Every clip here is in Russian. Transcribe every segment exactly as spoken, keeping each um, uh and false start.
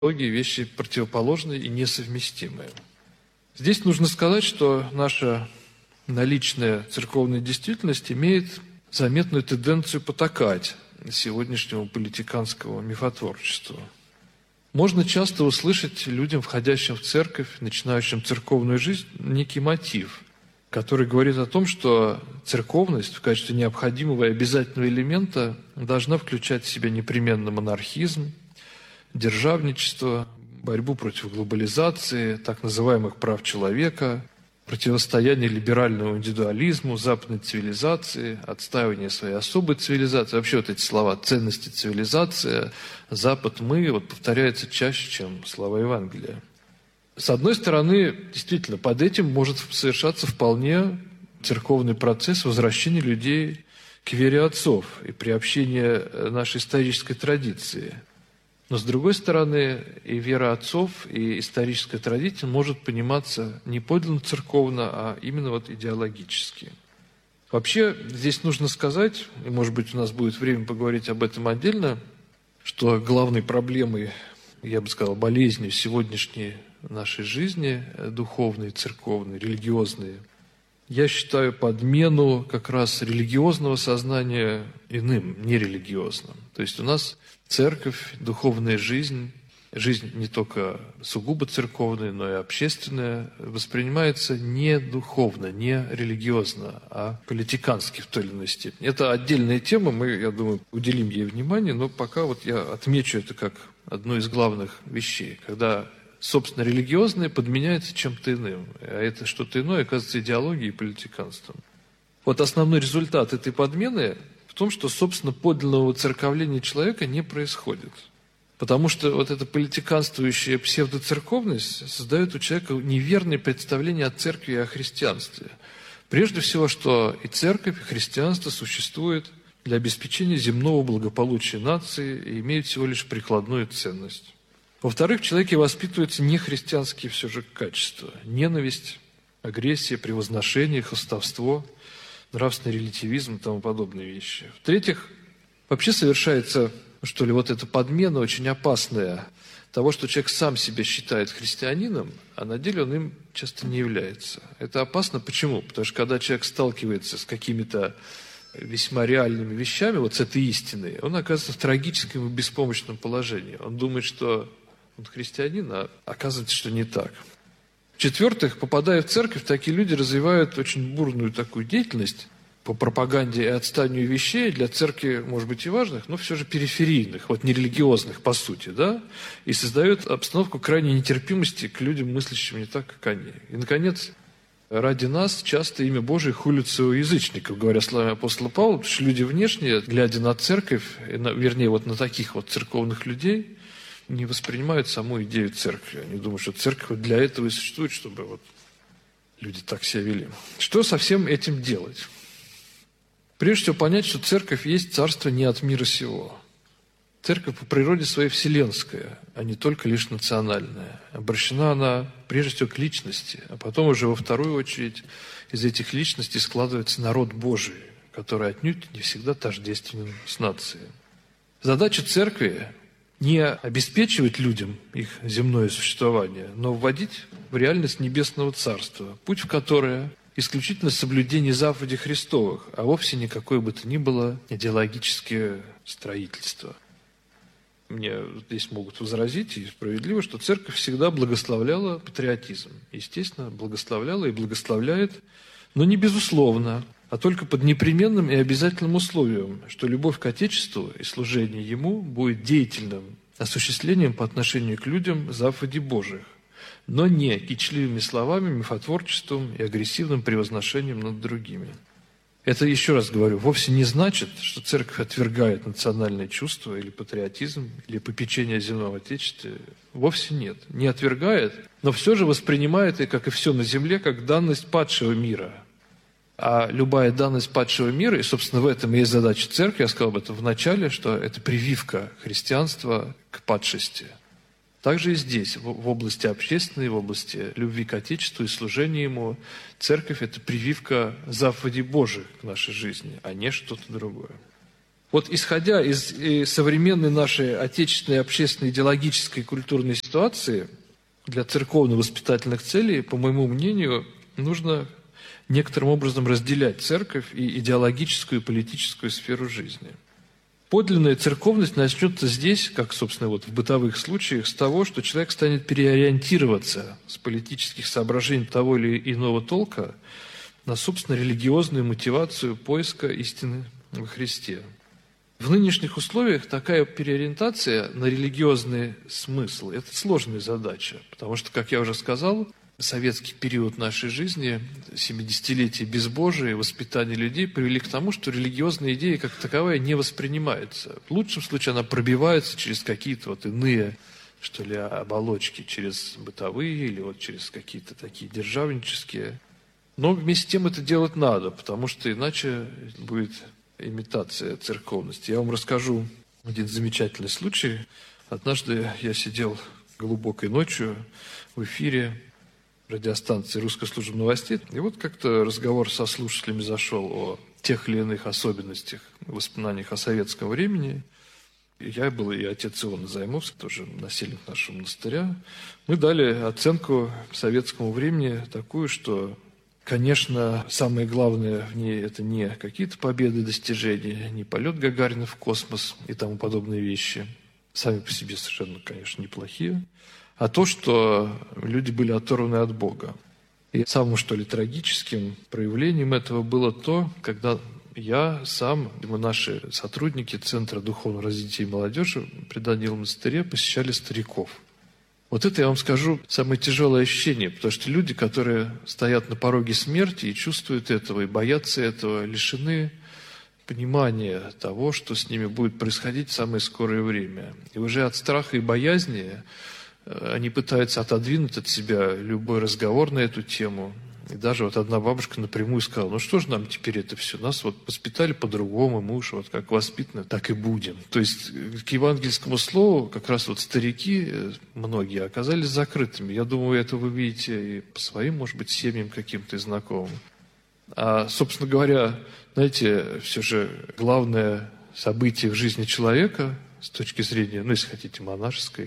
многие вещи противоположные и несовместимые. Здесь нужно сказать, что наша наличная церковная действительность имеет заметную тенденцию потакать сегодняшнему политиканскому мифотворчеству. Можно часто услышать людям, входящим в церковь, начинающим церковную жизнь, некий мотив, который говорит о том, что церковность в качестве необходимого и обязательного элемента должна включать в себя непременно монархизм, державничество, борьбу против глобализации, так называемых прав человека, противостояние либеральному индивидуализму, западной цивилизации, отстаивание своей особой цивилизации. Вообще вот эти слова «ценности цивилизация», «Запад», «мы» вот повторяются чаще, чем слова Евангелия. С одной стороны, действительно, под этим может совершаться вполне церковный процесс возвращения людей к вере отцов и приобщения нашей исторической традиции. Но, с другой стороны, и вера отцов, и историческая традиция может пониматься не подлинно церковно, а именно вот идеологически. Вообще, здесь нужно сказать, и, может быть, у нас будет время поговорить об этом отдельно, что главной проблемой, я бы сказал, болезнью сегодняшней нашей жизни, духовной, церковной, религиозной, я считаю подмену как раз религиозного сознания иным, нерелигиозным. То есть у нас церковь, духовная жизнь, жизнь не только сугубо церковная, но и общественная, воспринимается не духовно, не религиозно, а политикански в той или иной степени. Это отдельная тема, мы, я думаю, уделим ей внимание, но пока вот я отмечу это как одну из главных вещей, когда, собственно, религиозное подменяется чем-то иным, а это что-то иное оказывается идеологией и политиканством. Вот основной результат этой подмены в том, что, собственно, подлинного воцерковления человека не происходит. Потому что вот эта политиканствующая псевдоцерковность создает у человека неверное представление о церкви и о христианстве. Прежде всего, что и церковь, и христианство существуют для обеспечения земного благополучия нации и имеют всего лишь прикладную ценность. Во-вторых, в человеке воспитываются нехристианские все же качества. Ненависть, агрессия, превозношение, хвастовство, нравственный релятивизм и тому подобные вещи. В-третьих, вообще совершается, что ли, вот эта подмена очень опасная того, что человек сам себя считает христианином, а на деле он им часто не является. Это опасно. Почему? Потому что когда человек сталкивается с какими-то весьма реальными вещами, вот с этой истиной, он оказывается в трагическом и беспомощном положении. Он думает, что он христианин, а оказывается, что не так. В-четвертых, попадая в церковь, такие люди развивают очень бурную такую деятельность по пропаганде и отстанию вещей, для церкви, может быть, и важных, но все же периферийных, вот нерелигиозных, по сути, да, и создают обстановку крайней нетерпимости к людям, мыслящим не так, как они. И, наконец, ради нас часто имя Божие хулится у язычников, говоря словами апостола Павла, потому что люди внешние, глядя на церковь, вернее, вот на таких вот церковных людей, не воспринимают саму идею церкви. Они думают, что церковь для этого и существует, чтобы вот люди так себя вели. Что со всем этим делать? Прежде всего понять, что церковь есть царство не от мира сего. Церковь по природе своей вселенская, а не только лишь национальная. Обращена она прежде всего к личности, а потом уже во вторую очередь из этих личностей складывается народ Божий, который отнюдь не всегда тождественен с нацией. Задача церкви не обеспечивать людям их земное существование, но вводить в реальность небесного царства, путь в которое исключительно соблюдение заповедей Христовых, а вовсе не какое бы то ни было идеологическое строительство. Мне здесь могут возразить, и справедливо, что церковь всегда благословляла патриотизм. Естественно, благословляла и благословляет, но не безусловно, а только под непременным и обязательным условием, что любовь к Отечеству и служение Ему будет деятельным осуществлением по отношению к людям заповедей Божьих, но не кичливыми словами, мифотворчеством и агрессивным превозношением над другими. Это, еще раз говорю, вовсе не значит, что церковь отвергает национальные чувства или патриотизм, или попечение о земном Отечестве. Вовсе нет. Не отвергает, но все же воспринимает, и как и все на земле, как данность падшего мира. А любая данность падшего мира, и, собственно, в этом и есть задача церкви, я сказал об этом в начале, что это прививка христианства к падшести. Также и здесь, в области общественной, в области любви к Отечеству и служения Ему, церковь – это прививка заповедей Божьих к нашей жизни, а не что-то другое. Вот исходя из, из современной нашей отечественной общественной, идеологической и культурной ситуации, для церковно-воспитательных целей, по моему мнению, нужно некоторым образом разделять церковь и идеологическую и политическую сферу жизни. Подлинная церковность начнется здесь, как, собственно, вот в бытовых случаях, с того, что человек станет переориентироваться с политических соображений того или иного толка на, собственно, религиозную мотивацию поиска истины во Христе. В нынешних условиях такая переориентация на религиозный смысл – это сложная задача, потому что, как я уже сказал, советский период нашей жизни, семидесятилетие безбожия, воспитание людей привели к тому, что религиозная идея как таковая не воспринимается. В лучшем случае она пробивается через какие-то вот иные, что ли, оболочки, через бытовые или вот через какие-то такие державнические. Но вместе с тем это делать надо, потому что иначе будет имитация церковности. Я вам расскажу один замечательный случай. Однажды я сидел глубокой ночью в эфире радиостанции «Русская служба новостей». И вот как-то разговор со слушателями зашел о тех или иных особенностях, воспоминаниях о советском времени. Я был и отец Иоанн Займовский, тоже насельник нашего монастыря. Мы дали оценку советскому времени такую, что, конечно, самое главное в ней – это не какие-то победы, достижения, не полет Гагарина в космос и тому подобные вещи. Сами по себе совершенно, конечно, неплохие. А то, что люди были оторваны от Бога. И самым, что ли, трагическим проявлением этого было то, когда я сам, мы, наши сотрудники Центра духовного развития и молодежи при Даниловом монастыре посещали стариков. Вот это, я вам скажу, самое тяжелое ощущение, потому что люди, которые стоят на пороге смерти и чувствуют этого, и боятся этого, лишены понимания того, что с ними будет происходить в самое скорое время. И уже от страха и боязни они пытаются отодвинуть от себя любой разговор на эту тему. И даже вот одна бабушка напрямую сказала: ну что же нам теперь это все? Нас вот воспитали по-другому, мы уж вот как воспитаны, так и будем. То есть к евангельскому слову как раз вот старики, многие, оказались закрытыми. Я думаю, это вы видите и по своим, может быть, семьям каким-то и знакомым. А, собственно говоря, знаете, все же главное событие в жизни человека с точки зрения, ну, если хотите, монашеской,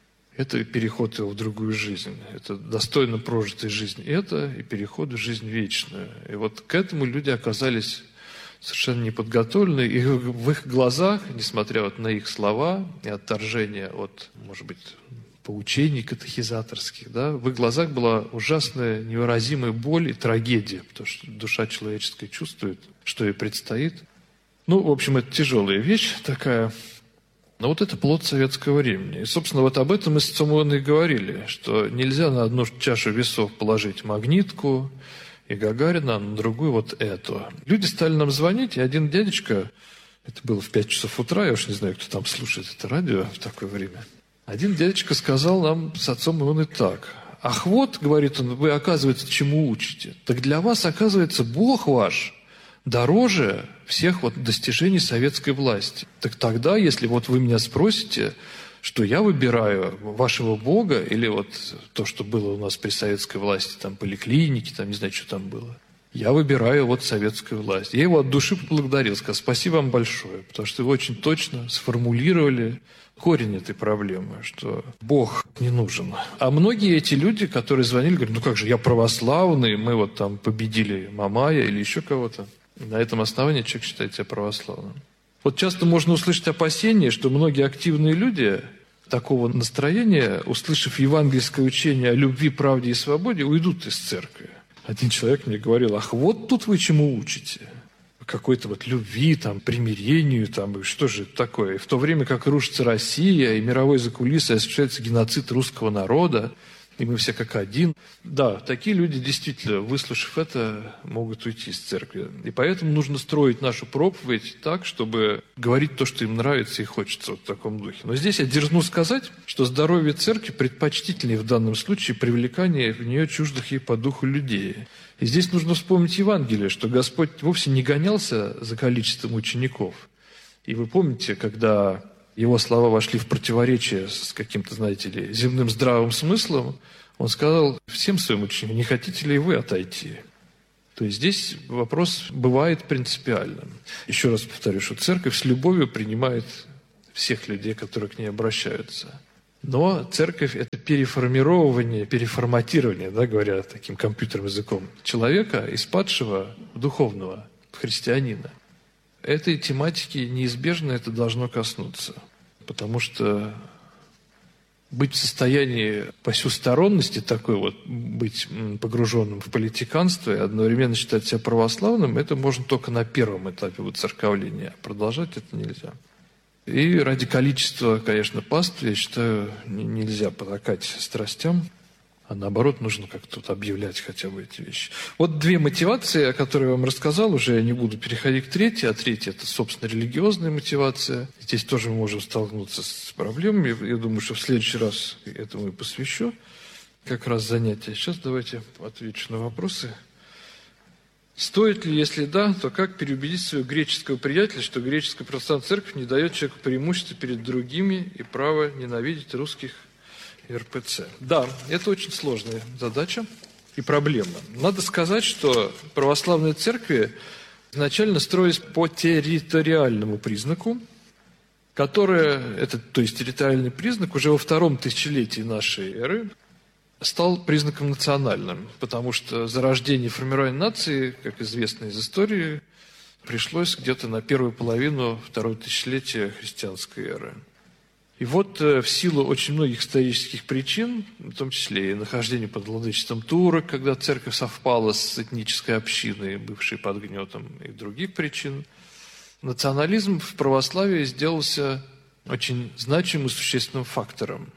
это переход его в другую жизнь. Это достойно прожитой жизни. Это и переход в жизнь вечную. И вот к этому люди оказались совершенно неподготовлены. И в их глазах, несмотря вот на их слова и отторжение от, может быть, поучений катехизаторских, да, в их глазах была ужасная невыразимая боль и трагедия, потому что душа человеческая чувствует, что ей предстоит. Ну, в общем, это тяжелая вещь такая. Но вот это плод советского времени. И, собственно, вот об этом мы с отцом Иоанном и говорили, что нельзя на одну чашу весов положить Магнитку и Гагарина, а на другую вот эту. Люди стали нам звонить, и один дядечка, это было в пять часов утра, я уж не знаю, кто там слушает это радио в такое время, один дядечка сказал нам с отцом Иоанном так: ах вот, говорит он, вы, оказывается, чему учите? Так для вас, оказывается, Бог ваш дороже всех вот достижений советской власти. Так тогда, если вот вы меня спросите, что я выбираю вашего Бога или вот то, что было у нас при советской власти, там поликлиники, там не знаю, что там было, я выбираю вот советскую власть. Я его от души поблагодарил, сказал: спасибо вам большое, потому что вы очень точно сформулировали корень этой проблемы, что Бог не нужен. А многие эти люди, которые звонили, говорят: ну как же, я православный, мы вот там победили Мамая или еще кого-то. На этом основании человек считает себя православным. Вот часто можно услышать опасения, что многие активные люди такого настроения, услышав евангельское учение о любви, правде и свободе, уйдут из церкви. Один человек мне говорил: ах, вот тут вы чему учите? Какой-то вот любви, там, примирению, там, и что же это такое? И в то время как рушится Россия, и мировой закулисой осуществляется геноцид русского народа, и мы все как один. Да, такие люди действительно, выслушав это, могут уйти из церкви. И поэтому нужно строить нашу проповедь так, чтобы говорить то, что им нравится и хочется вот в таком духе. Но здесь я дерзну сказать, что здоровье церкви предпочтительнее в данном случае привлекания в нее чуждых ей по духу людей. И здесь нужно вспомнить Евангелие, что Господь вовсе не гонялся за количеством учеников. И вы помните, когда его слова вошли в противоречие с каким-то, знаете ли, земным здравым смыслом, он сказал всем своим ученикам: не хотите ли вы отойти? То есть здесь вопрос бывает принципиальным. Еще раз повторю, что церковь с любовью принимает всех людей, которые к ней обращаются. Но церковь – это переформирование, переформатирование, да, говоря таким компьютерным языком, человека из падшего в духовного, в христианина. Этой тематики неизбежно это должно коснуться, потому что быть в состоянии посюсторонности такой вот, быть погруженным в политиканство и одновременно считать себя православным, это можно только на первом этапе воцерковления. Продолжать это нельзя. И ради количества, конечно, паствы, я считаю, нельзя потакать страстям, а наоборот, нужно как-то тут объявлять хотя бы эти вещи. Вот две мотивации, о которых я вам рассказал, уже я не буду переходить к третьей, а третья – это, собственно, религиозная мотивация. Здесь тоже мы можем столкнуться с проблемами. Я думаю, что в следующий раз этому и посвящу как раз занятие. Сейчас давайте отвечу на вопросы. Стоит ли, если да, то как переубедить своего греческого приятеля, что греческая православная церковь не дает человеку преимущества перед другими и право ненавидеть русских эр пэ цэ? Да, это очень сложная задача и проблема. Надо сказать, что православные церкви изначально строились по территориальному признаку, который, это, то есть территориальный признак, уже во втором тысячелетии нашей эры стал признаком национальным, потому что зарождение и формирование нации, как известно из истории, пришлось где-то на первую половину второго тысячелетия христианской эры. И вот в силу очень многих исторических причин, в том числе и нахождение под владычеством турок, когда церковь совпала с этнической общиной, бывшей под гнетом, и других причин, национализм в православии сделался очень значимым и существенным фактором.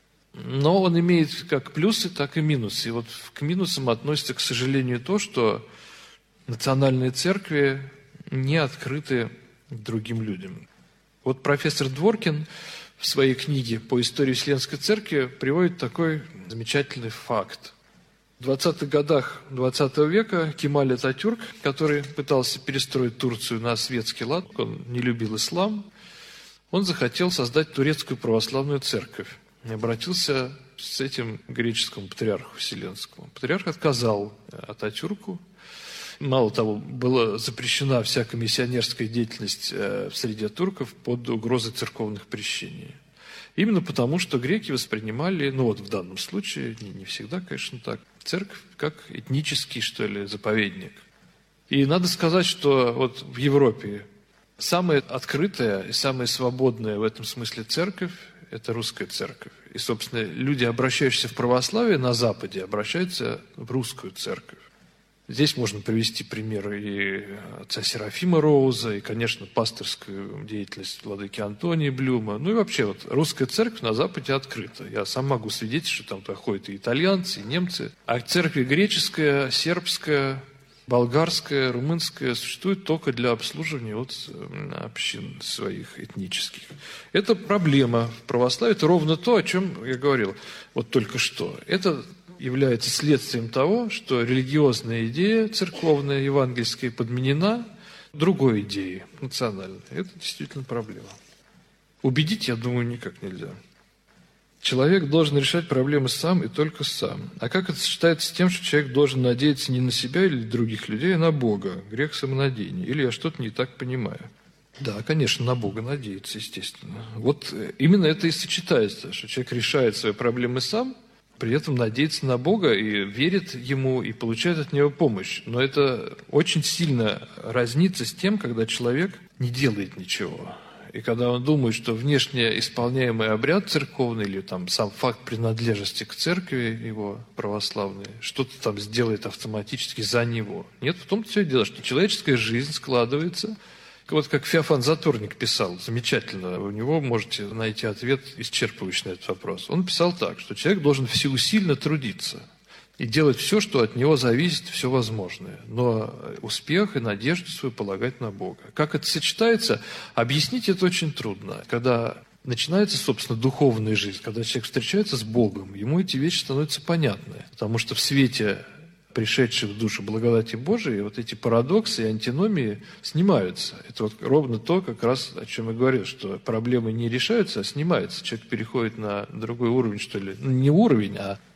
Но он имеет как плюсы, так и минусы. И вот к минусам относится, к сожалению, то, что национальные церкви не открыты другим людям. Вот профессор Дворкин в своей книге по истории Вселенской Церкви приводит такой замечательный факт. В двадцатых годах двадцатого века Кемаль Ататюрк, который пытался перестроить Турцию на светский лад, он не любил ислам, он захотел создать турецкую православную церковь. И обратился с этим к греческому патриарху Вселенскому. Патриарх отказал Ататюрку. Мало того, была запрещена всякая миссионерская деятельность в среде турков под угрозой церковных прещений. Именно потому, что греки воспринимали, ну вот в данном случае, не, не всегда, конечно, так, церковь как этнический, что ли, заповедник. И надо сказать, что вот в Европе самая открытая и самая свободная в этом смысле церковь – это русская церковь. И, собственно, люди, обращающиеся в православие на Западе, обращаются в русскую церковь. Здесь можно привести примеры и отца Серафима Роуза, и, конечно, пасторскую деятельность владыки Антония Блюма. Ну и вообще, вот русская церковь на Западе открыта. Я сам могу свидетельствовать, что там туда ходят и итальянцы, и немцы. А церковь греческая, сербская, болгарская, румынская существует только для обслуживания вот общин своих этнических. Это проблема в православии. Это ровно то, о чем я говорил вот только что. Это является следствием того, что религиозная идея церковная, евангельская, подменена другой идеей, национальной. Это действительно проблема. Убедить, я думаю, никак нельзя. Человек должен решать проблемы сам и только сам. А как это сочетается с тем, что человек должен надеяться не на себя или других людей, а на Бога? Грех самонадеяния. Или я что-то не так понимаю? Да, конечно, на Бога надеяться, естественно. Вот именно это и сочетается, что человек решает свои проблемы сам, при этом надеется на Бога и верит Ему, и получает от Него помощь. Но это очень сильно разнится с тем, когда человек не делает ничего. И когда он думает, что внешне исполняемый обряд церковный или там сам факт принадлежности к церкви его православной что-то там сделает автоматически за него. Нет, в том-то все дело, что человеческая жизнь складывается. Вот как Феофан Затворник писал, замечательно, у него можете найти ответ исчерпывающий на этот вопрос. Он писал так, что человек должен всеусильно трудиться и делать все, что от него зависит, все возможное. Но успех и надежду свою полагать на Бога. Как это сочетается, объяснить это очень трудно. Когда начинается, собственно, духовная жизнь, когда человек встречается с Богом, ему эти вещи становятся понятны. Потому что в свете пришедшей в душу благодати Божией, вот эти парадоксы и антиномии снимаются. Это вот ровно то, как раз, о чем я говорил, что проблемы не решаются, а снимаются. Человек переходит на другой уровень, что ли. Ну, не уровень, а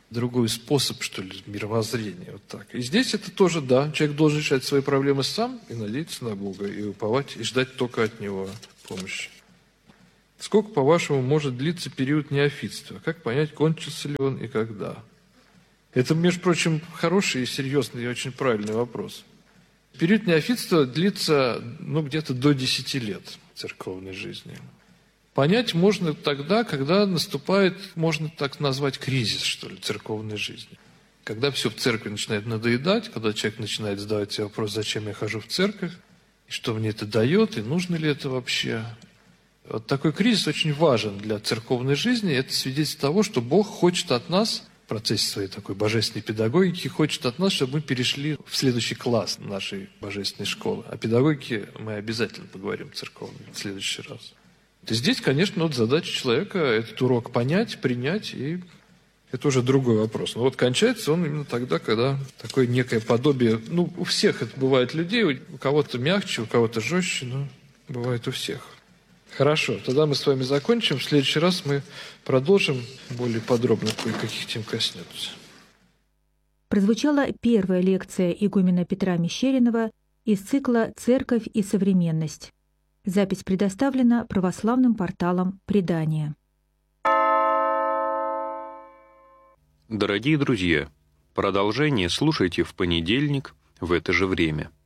другой способ, что ли, мировоззрения. Вот так. И здесь это тоже, да, человек должен решать свои проблемы сам и надеяться на Бога, и уповать, и ждать только от Него помощи. Сколько, по-вашему, может длиться период неофитства? Как понять, кончился ли он и когда? Это, между прочим, хороший и серьезный и очень правильный вопрос. Период неофитства длится, ну, где-то до десяти лет церковной жизни. Понять можно тогда, когда наступает, можно так назвать, кризис, что ли, церковной жизни. Когда все в церкви начинает надоедать, когда человек начинает задавать себе вопрос, зачем я хожу в церковь, и что мне это дает, и нужно ли это вообще. Вот такой кризис очень важен для церковной жизни. Это свидетельство того, что Бог хочет от нас, в процессе своей такой божественной педагогики, хочет от нас, чтобы мы перешли в следующий класс нашей божественной школы. О педагогике мы обязательно поговорим церковной в следующий раз. И здесь, конечно, вот задача человека этот урок понять, принять, и это уже другой вопрос. Но вот кончается он именно тогда, когда такое некое подобие, ну, у всех это бывает людей, у кого-то мягче, у кого-то жестче, но бывает у всех. Хорошо, тогда мы с вами закончим. В следующий раз мы продолжим более подробно кое-каких тем коснемся. Прозвучала первая лекция игумена Петра Мещеринова из цикла «Церковь и современность». Запись предоставлена православным порталом «Предание». Дорогие друзья, продолжение слушайте в понедельник в это же время.